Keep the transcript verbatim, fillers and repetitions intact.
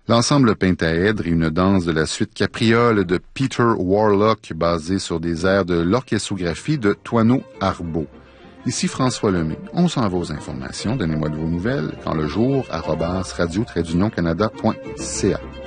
L'ensemble Pentaèdre est une danse de la suite Capriole de Peter Warlock, basée sur des airs de l'orchestographie de Toineau Arbaud. Ici François Lemay. On s'en va aux informations. Donnez-moi de vos nouvelles quand le jour, arobase radio-canada point c a.